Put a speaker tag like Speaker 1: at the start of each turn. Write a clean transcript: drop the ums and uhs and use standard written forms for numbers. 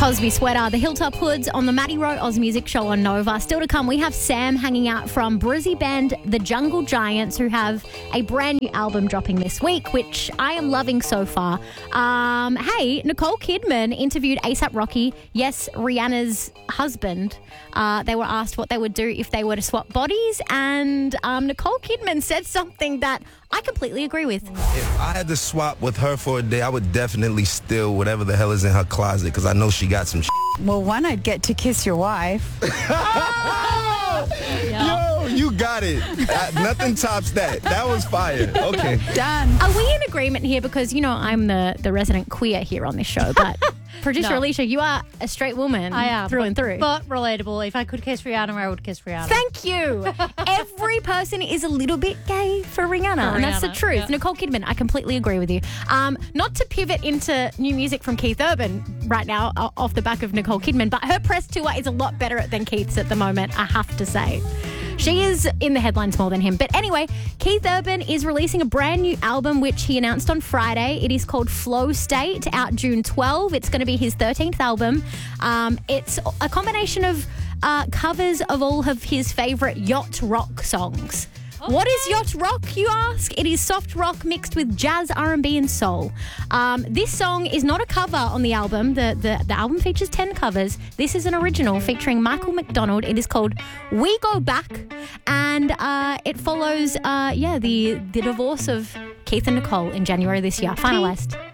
Speaker 1: Cosby Sweater, the Hilltop Hoods on the Maddie Rowe Oz Music Show on Nova. Still to come, we have Sam hanging out from Brizzy band The Jungle Giants, who have a brand new album dropping this week, which I am loving so far. Hey, Nicole Kidman interviewed A$AP Rocky, yes, Rihanna's husband. They were asked what they would do if they were to swap bodies, and Nicole Kidman said something that I completely agree with.
Speaker 2: If I had to swap with her for a day, I would definitely steal whatever the hell is in her closet, because I know she got some
Speaker 3: Well, one, I'd get to kiss your wife.
Speaker 2: Yo, you got it. Nothing tops that. That was fire. Okay.
Speaker 3: Done.
Speaker 1: Are we in agreement here? Because, you know, I'm the resident queer here on this show, but producer
Speaker 4: No.
Speaker 1: Alicia, you are a straight woman.
Speaker 4: I am.
Speaker 1: Through and through.
Speaker 4: But relatable. If I could kiss Rihanna, I would kiss Rihanna.
Speaker 1: Thank you. Every person is a little bit gay for Rihanna, and that's the
Speaker 4: Rihanna,
Speaker 1: truth.
Speaker 4: yeah.
Speaker 1: Nicole Kidman, I completely agree with you. Not to pivot into new music from Keith Urban right now off the back of Nicole Kidman, but her press tour is a lot better than Keith's at the moment, I have to say. She is in the headlines more than him. But anyway, Keith Urban is releasing a brand new album, which he announced on Friday. It is called Flow State, out June 12. It's going to be his 13th album. It's a combination of covers of all of his favourite yacht rock songs. Okay. What is yacht rock, you ask? It is soft rock mixed with jazz, R&B and soul. This song is not a cover on the album. The album features 10 covers. This is an original featuring Michael McDonald. It is called We Go Back, and it follows the divorce of Keith and Nicole in January this year. Finalised.